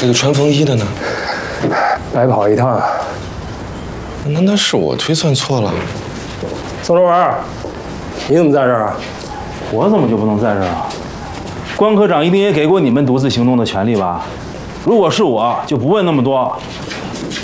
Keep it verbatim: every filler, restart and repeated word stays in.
这个穿风衣的呢？ 白跑一趟。 难道是我推算错了？ 宋周文，你怎么在这儿啊？ 我怎么就不能在这儿啊？关科长一定也给过你们独自行动的权利吧？如果是我，就不问那么多，